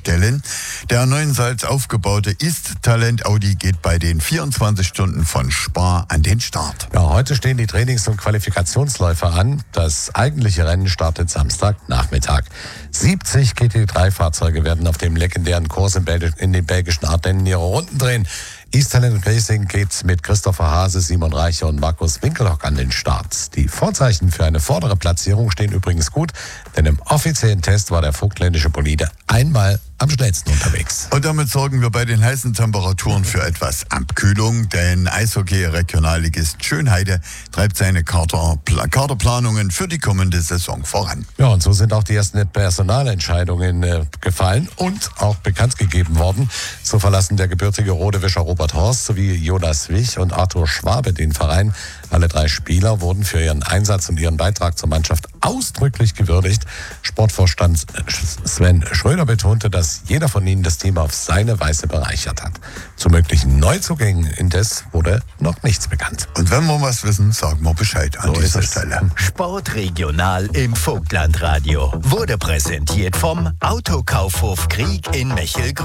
vorstellen. Der 9 Salz aufgebaute Ist-Talent Audi geht bei den 24 Stunden von Spa an den Start. Ja, heute stehen die Trainings- und Qualifikationsläufe an. Das eigentliche Rennen startet Samstagnachmittag. 70 GT3-Fahrzeuge werden auf dem legendären Kurs in den belgischen Ardennen ihre Runden drehen. East Talent Racing geht mit Christopher Hase, Simon Reicher und Markus Winkelhock an den Start. Die Vorzeichen für eine vordere Platzierung stehen übrigens gut, denn im offiziellen Test war der vogtländische Bolide einmal am schnellsten unterwegs. Und damit sorgen wir bei den heißen Temperaturen für etwas Abkühlung, denn Eishockey-Regionalligist Schönheide treibt seine Kaderplanungen für die kommende Saison voran. Ja, und so sind auch die ersten Personalentscheidungen gefallen und auch bekannt gegeben worden. So verlassen der gebürtige Rodewischer Robert Horst sowie Jonas Wich und Arthur Schwabe den Verein. Alle 3 Spieler wurden für ihren Einsatz und ihren Beitrag zur Mannschaft ausdrücklich gewürdigt. Sportvorstand Sven Schröder betonte, dass jeder von ihnen das Team auf seine Weise bereichert hat. Zu möglichen Neuzugängen indes wurde noch nichts bekannt. Und wenn wir was wissen, sagen wir Bescheid an dieser Stelle. Sportregional im Vogtlandradio wurde präsentiert vom Autokaufhof Krieg in Mechelgrün.